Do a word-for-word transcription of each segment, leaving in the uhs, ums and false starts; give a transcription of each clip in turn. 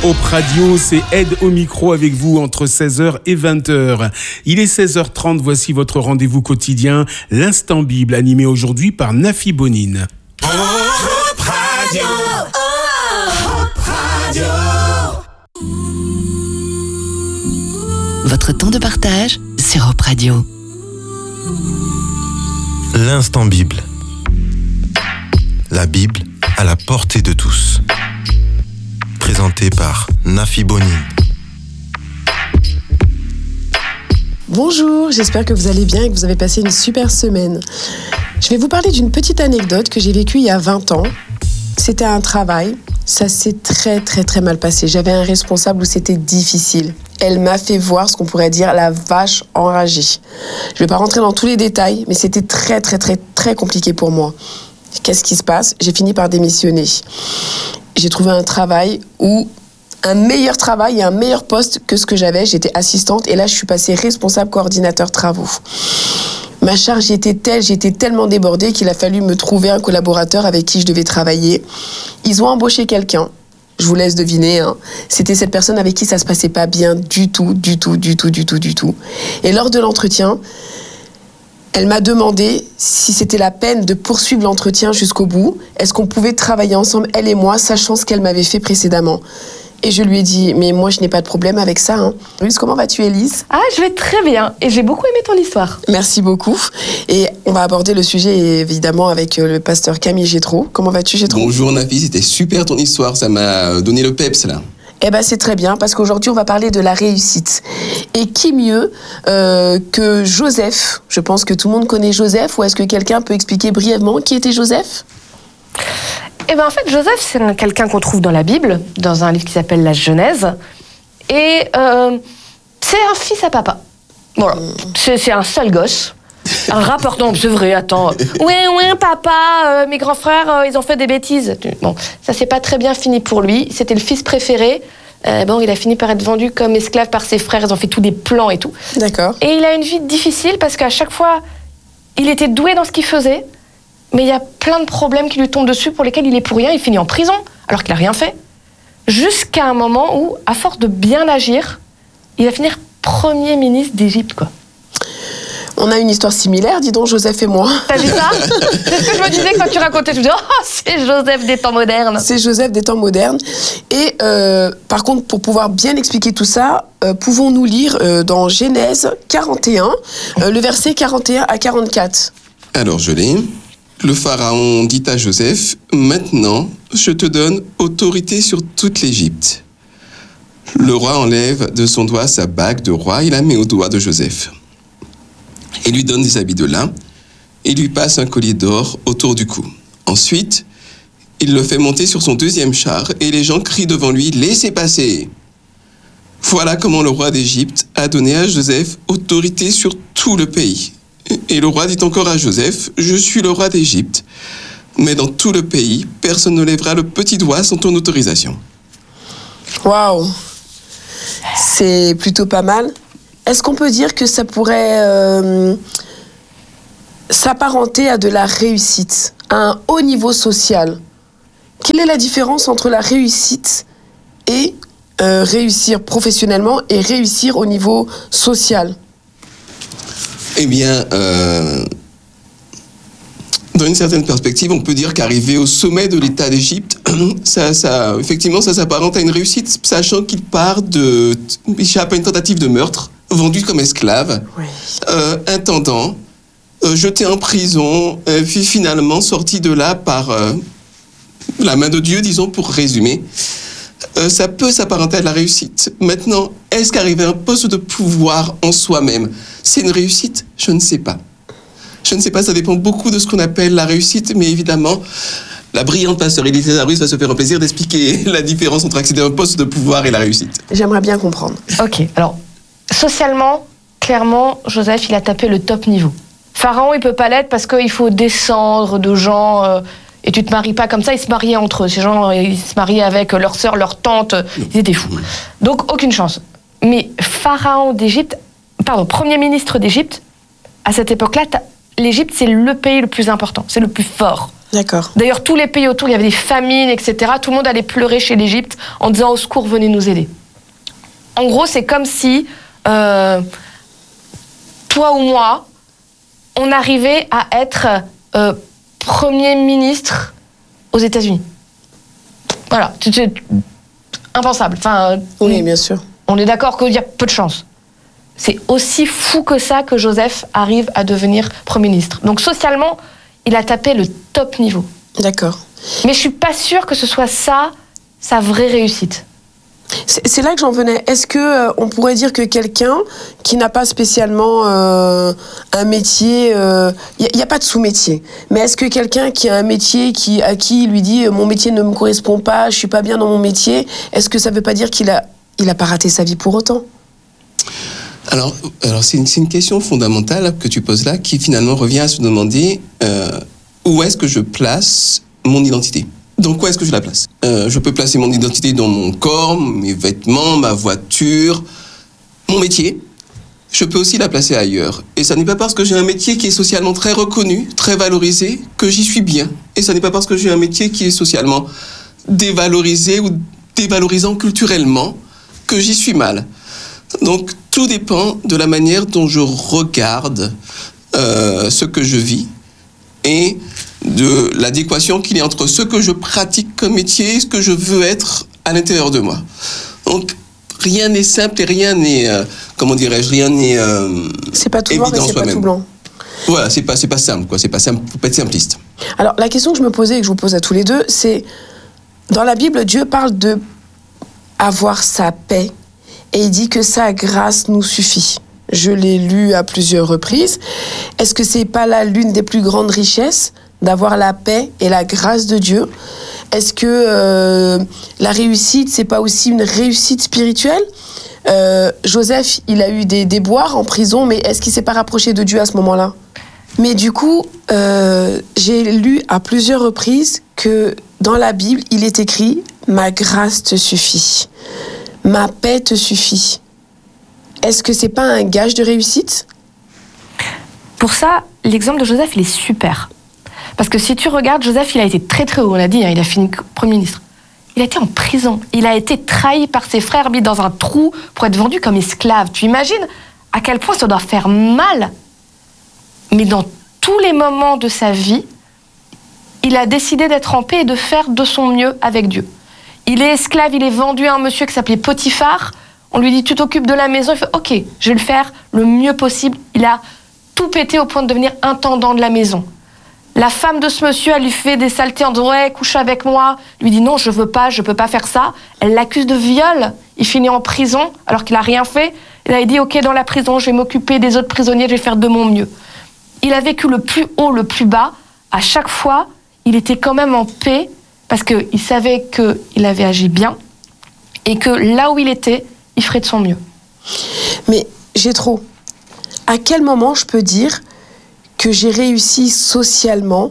Hope Radio, c'est Ed au micro avec vous entre seize heures et vingt heures. Il est seize heures trente, voici votre rendez-vous quotidien, l'Instant Bible, animé aujourd'hui par Nafi Bonine. Hope Radio, Hope Radio. Votre temps de partage sur Hope Radio. L'Instant Bible. La Bible à la portée de tous. Présenté par Nafi Bonine. Bonjour, j'espère que vous allez bien et que vous avez passé une super semaine. Je vais vous parler d'une petite anecdote que j'ai vécue il y a vingt ans. C'était un travail, ça s'est très très très mal passé. J'avais un responsable où c'était difficile. Elle m'a fait voir ce qu'on pourrait dire la vache enragée. Je ne vais pas rentrer dans tous les détails, mais c'était très très très très compliqué pour moi. Qu'est-ce qui se passe ? J'ai fini par démissionner. J'ai trouvé un travail où un meilleur travail et un meilleur poste que ce que j'avais. J'étais assistante et là, je suis passée responsable coordinateur travaux. Ma charge était telle, j'étais tellement débordée qu'il a fallu me trouver un collaborateur avec qui je devais travailler. Ils ont embauché quelqu'un. Je vous laisse deviner, hein. C'était cette personne avec qui ça se passait pas bien du tout, du tout, du tout, du tout, du tout. Et lors de l'entretien, elle m'a demandé si c'était la peine de poursuivre l'entretien jusqu'au bout. Est-ce qu'on pouvait travailler ensemble, elle et moi, sachant ce qu'elle m'avait fait précédemment ? Et je lui ai dit, mais moi, je n'ai pas de problème avec ça. Hein. Élise, comment vas-tu, Élise ? Ah, je vais très bien. Et j'ai beaucoup aimé ton histoire. Merci beaucoup. Et on va aborder le sujet, évidemment, avec le pasteur Camille Gétro. Comment vas-tu, Gétro ? Bonjour, Nafi. C'était super ton histoire. Ça m'a donné le peps, là. Eh ben c'est très bien, parce qu'aujourd'hui, on va parler de la réussite. Et qui mieux euh, que Joseph ? Je pense que tout le monde connaît Joseph, ou est-ce que quelqu'un peut expliquer brièvement qui était Joseph ? Eh bien, en fait, Joseph, c'est quelqu'un qu'on trouve dans la Bible, dans un livre qui s'appelle La Genèse. Et euh, c'est un fils à papa. Voilà, mmh. c'est, c'est un sale gosse. Un rappeur, non, c'est vrai, attends. Oui, oui, papa, euh, mes grands frères, euh, ils ont fait des bêtises. Bon, ça s'est pas très bien fini pour lui. C'était le fils préféré. Euh, bon, il a fini par être vendu comme esclave par ses frères. Ils ont fait tous des plans et tout. D'accord. Et il a une vie difficile parce qu'à chaque fois, il était doué dans ce qu'il faisait, mais il y a plein de problèmes qui lui tombent dessus pour lesquels il est pour rien. Il finit en prison alors qu'il a rien fait. Jusqu'à un moment où, à force de bien agir, il va finir premier ministre d'Égypte, quoi. On a une histoire similaire, dis donc, Joseph et moi. T'as vu ça ? C'est ce que je me disais quand tu racontais. Je me disais, oh, c'est Joseph des temps modernes. C'est Joseph des temps modernes. Et euh, par contre, pour pouvoir bien expliquer tout ça, euh, pouvons-nous lire euh, dans Genèse quarante et un, euh, le verset quarante et un à quarante-quatre. Alors, je l'ai. Le pharaon dit à Joseph, « Maintenant, je te donne autorité sur toute l'Égypte. » Le roi enlève de son doigt sa bague de roi et la met au doigt de Joseph. Il lui donne des habits de lin et lui passe un collier d'or autour du cou. Ensuite, il le fait monter sur son deuxième char et les gens crient devant lui « Laissez passer !» Voilà comment le roi d'Égypte a donné à Joseph autorité sur tout le pays. Et le roi dit encore à Joseph « Je suis le roi d'Égypte, mais dans tout le pays, personne ne lèvera le petit doigt sans ton autorisation. » Waouh ! C'est plutôt pas mal. Est-ce qu'on peut dire que ça pourrait euh, s'apparenter à de la réussite, à un haut niveau social ? Quelle est la différence entre la réussite et euh, réussir professionnellement et réussir au niveau social ? Eh bien, euh, dans une certaine perspective, on peut dire qu'arriver au sommet de l'État d'Égypte, ça, ça, effectivement, ça s'apparente à une réussite, sachant qu'il part de, il échappe à une tentative de meurtre, vendu comme esclave, oui. euh, intendant, euh, jeté en prison, euh, puis finalement sorti de là par euh, la main de Dieu, disons, pour résumer. Euh, ça peut s'apparenter à de la réussite. Maintenant, est-ce qu'arriver à un poste de pouvoir en soi-même, c'est une réussite ? Je ne sais pas. Je ne sais pas, ça dépend beaucoup de ce qu'on appelle la réussite, mais évidemment, la brillante pasteur Élise Lazarus va se faire un plaisir d'expliquer la différence entre accéder à un poste de pouvoir et la réussite. J'aimerais bien comprendre. Ok, alors, socialement, clairement, Joseph, il a tapé le top niveau. Pharaon, il peut pas l'être parce qu'il faut descendre de gens... Euh, et tu te maries pas comme ça, ils se mariaient entre eux. Ces gens, ils se mariaient avec leur sœur, leur tante, ils étaient fous. Donc, aucune chance. Mais Pharaon d'Égypte, pardon, Premier ministre d'Égypte, à cette époque-là, l'Égypte, c'est le pays le plus important, c'est le plus fort. D'accord. D'ailleurs, tous les pays autour, il y avait des famines, et cetera. Tout le monde allait pleurer chez l'Égypte en disant au secours, venez nous aider. En gros, c'est comme si euh, toi ou moi, on arrivait à être euh, Premier ministre aux États-Unis. Voilà, c'est impensable. Enfin, oui, bien sûr. On est d'accord qu'il y a peu de chance. C'est aussi fou que ça que Joseph arrive à devenir Premier ministre. Donc socialement, il a tapé le top niveau. D'accord. Mais je suis pas sûre que ce soit ça, sa vraie réussite. C'est, c'est là que j'en venais. Est-ce que euh, on pourrait dire que quelqu'un qui n'a pas spécialement euh, un métier, il euh, n'y a, a pas de sous-métier, mais est-ce que quelqu'un qui a un métier qui, à qui il lui dit mon métier ne me correspond pas, je suis pas bien dans mon métier, est-ce que ça veut pas dire qu'il a, il a pas raté sa vie pour autant? Alors, alors c'est, une, c'est une question fondamentale que tu poses là, qui finalement revient à se demander euh, où est-ce que je place mon identité. Donc, où est-ce que je la place ? euh, Je peux placer mon identité dans mon corps, mes vêtements, ma voiture, mon métier. Je peux aussi la placer ailleurs. Et ça n'est pas parce que j'ai un métier qui est socialement très reconnu, très valorisé, que j'y suis bien. Et ça n'est pas parce que j'ai un métier qui est socialement dévalorisé ou dévalorisant culturellement que j'y suis mal. Donc, tout dépend de la manière dont je regarde euh, ce que je vis et de l'adéquation qu'il y a entre ce que je pratique comme métier et ce que je veux être à l'intérieur de moi. Donc, rien n'est simple et rien n'est, euh, comment dirais-je, rien n'est euh, c'est pas tout noir et c'est pas tout blanc. Voilà, c'est pas, c'est pas simple, quoi. C'est pas simple, faut pas être simpliste. Alors, la question que je me posais et que je vous pose à tous les deux, c'est, dans la Bible, Dieu parle de avoir sa paix et il dit que sa grâce nous suffit. Je l'ai lu à plusieurs reprises. Est-ce que c'est pas là l'une des plus grandes richesses, d'avoir la paix et la grâce de Dieu? Est-ce que euh, la réussite, c'est pas aussi une réussite spirituelle? euh, Joseph, il a eu des déboires en prison, mais est-ce qu'il s'est pas rapproché de Dieu à ce moment-là? Mais du coup, euh, j'ai lu à plusieurs reprises que dans la Bible, il est écrit « Ma grâce te suffit, ma paix te suffit ». Est-ce que c'est pas un gage de réussite? Pour ça, l'exemple de Joseph, il est super. Parce que si tu regardes, Joseph, il a été très très haut, on l'a dit, hein, il a fini Premier ministre. Il a été en prison, il a été trahi par ses frères, mis dans un trou pour être vendu comme esclave. Tu imagines à quel point ça doit faire mal? Mais dans tous les moments de sa vie, il a décidé d'être en paix et de faire de son mieux avec Dieu. Il est esclave, il est vendu à un monsieur qui s'appelait Potiphar. On lui dit, tu t'occupes de la maison. Il fait, ok, je vais le faire le mieux possible. Il a tout pété au point de devenir intendant de la maison. La femme de ce monsieur, elle lui fait des saletés en disant, ouais, couche avec moi. Il lui dit, non, je veux pas, je peux pas faire ça. Elle l'accuse de viol. Il finit en prison alors qu'il a rien fait. Il a dit, ok, dans la prison, je vais m'occuper des autres prisonniers, je vais faire de mon mieux. Il a vécu le plus haut, le plus bas. À chaque fois, il était quand même en paix parce qu'il savait qu'il avait agi bien et que là où il était, il ferait de son mieux. Mais j'ai trop. À quel moment je peux dire que j'ai réussi socialement?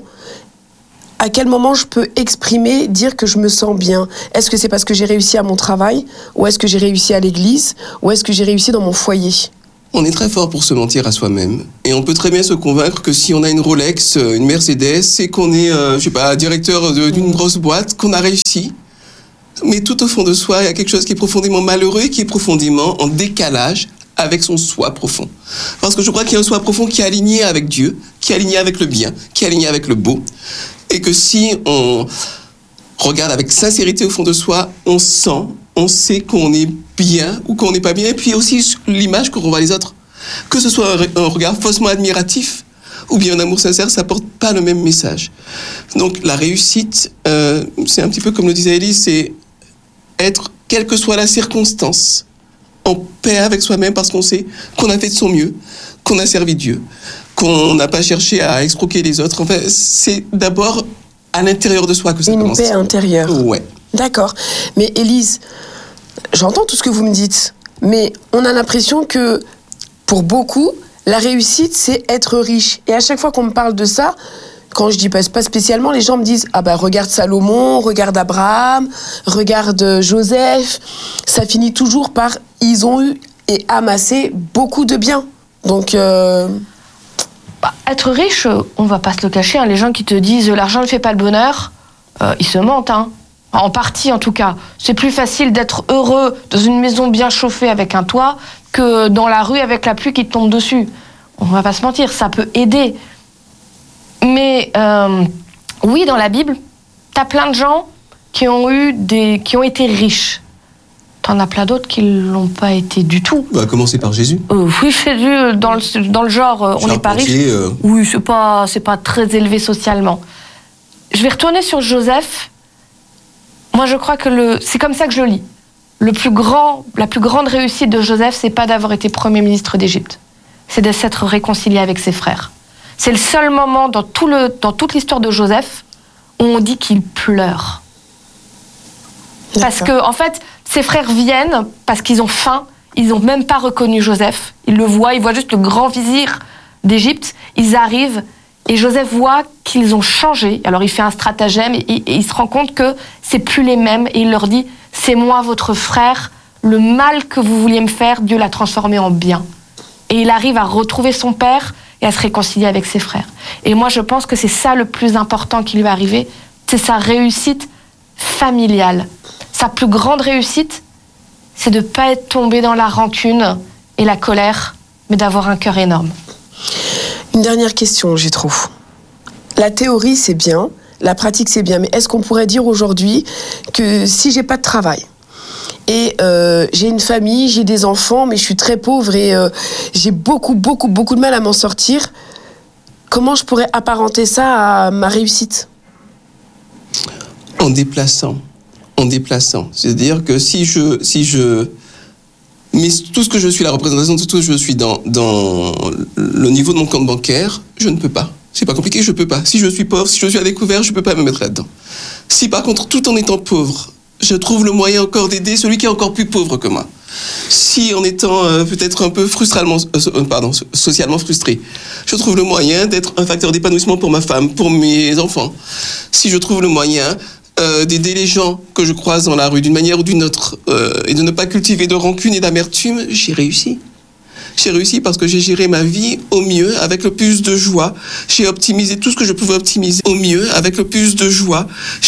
À quel moment je peux exprimer, dire que je me sens bien? Est-ce que c'est parce que j'ai réussi à mon travail? Ou est-ce que j'ai réussi à l'église? Ou est-ce que j'ai réussi dans mon foyer? On est très fort pour se mentir à soi-même. Et on peut très bien se convaincre que si on a une Rolex, une Mercedes, et qu'on est, euh, je sais pas, directeur de, d'une grosse boîte, qu'on a réussi. Mais tout au fond de soi, il y a quelque chose qui est profondément malheureux et qui est profondément en décalage avec son soi profond. Parce que je crois qu'il y a un soi profond qui est aligné avec Dieu, qui est aligné avec le bien, qui est aligné avec le beau. Et que si on regarde avec sincérité au fond de soi, on sent, on sait qu'on est bien ou qu'on n'est pas bien. Et puis aussi l'image que renvoient les autres. Que ce soit un regard faussement admiratif ou bien un amour sincère, ça porte pas le même message. Donc la réussite, euh, c'est un petit peu comme le disait Élise, c'est être, quelle que soit la circonstance, en paix avec soi-même parce qu'on sait qu'on a fait de son mieux, qu'on a servi Dieu, qu'on n'a pas cherché à escroquer les autres. Enfin, c'est d'abord à l'intérieur de soi que ça Une commence. Une paix intérieure. Ouais. D'accord. Mais Élise, j'entends tout ce que vous me dites, mais on a l'impression que pour beaucoup, la réussite, c'est être riche. Et à chaque fois qu'on me parle de ça, quand je dis pas, pas spécialement, les gens me disent « Ah bah regarde Salomon, regarde Abraham, regarde Joseph ». Ça finit toujours par « Ils ont eu et amassé beaucoup de biens ». Donc... Euh... Bah, être riche, on va pas se le cacher, hein, les gens qui te disent l'argent ne fait pas le bonheur, euh, ils se mentent, hein. En partie en tout cas. C'est plus facile d'être heureux dans une maison bien chauffée avec un toit que dans la rue avec la pluie qui te tombe dessus. On va pas se mentir, ça peut aider. Mais euh, oui, dans la Bible, t'as plein de gens qui ont eu des, qui ont été riches. T'en as plein d'autres qui l'ont pas été du tout. On va commencer par Jésus. Euh, oui, Jésus, dans le, dans le genre, euh, on n'est pas riche. Euh... Oui, c'est pas, c'est pas très élevé socialement. Je vais retourner sur Joseph. Moi, je crois que le, c'est comme ça que je le lis. Le plus grand, la plus grande réussite de Joseph, c'est pas d'avoir été premier ministre d'Égypte. C'est de s'être réconcilié avec ses frères. C'est le seul moment dans, tout le, dans toute l'histoire de Joseph où on dit qu'il pleure. Parce que, en fait, ses frères viennent parce qu'ils ont faim. Ils n'ont même pas reconnu Joseph. Ils le voient, ils voient juste le grand vizir d'Égypte. Ils arrivent et Joseph voit qu'ils ont changé. Alors il fait un stratagème et, et il se rend compte que c'est plus les mêmes. Et il leur dit, c'est moi votre frère. Le mal que vous vouliez me faire, Dieu l'a transformé en bien. Et il arrive à retrouver son père et à se réconcilier avec ses frères. Et moi, je pense que c'est ça le plus important qui lui est arrivé. C'est sa réussite familiale. Sa plus grande réussite, c'est de ne pas être tombé dans la rancune et la colère, mais d'avoir un cœur énorme. Une dernière question, j'ai trop. La théorie, c'est bien, la pratique, c'est bien, mais est-ce qu'on pourrait dire aujourd'hui que si j'ai pas de travail, et euh, j'ai une famille, j'ai des enfants, mais je suis très pauvre et euh, j'ai beaucoup, beaucoup, beaucoup de mal à m'en sortir, comment je pourrais apparenter ça à ma réussite ? En déplaçant. En déplaçant. C'est-à-dire que si je, si je mets tout ce que je suis, la représentation de tout ce que je suis dans, dans le niveau de mon compte bancaire, je ne peux pas. C'est pas compliqué, je peux pas. Si je suis pauvre, si je suis à découvert, je peux pas me mettre là-dedans. Si par contre, tout en étant pauvre, je trouve le moyen encore d'aider celui qui est encore plus pauvre que moi. Si en étant euh, peut-être un peu frustralement, euh, pardon, socialement frustré, je trouve le moyen d'être un facteur d'épanouissement pour ma femme, pour mes enfants. Si je trouve le moyen euh, d'aider les gens que je croise dans la rue d'une manière ou d'une autre euh, et de ne pas cultiver de rancune et d'amertume, j'ai réussi. J'ai réussi parce que j'ai géré ma vie au mieux, avec le plus de joie. J'ai optimisé tout ce que je pouvais optimiser au mieux, avec le plus de joie.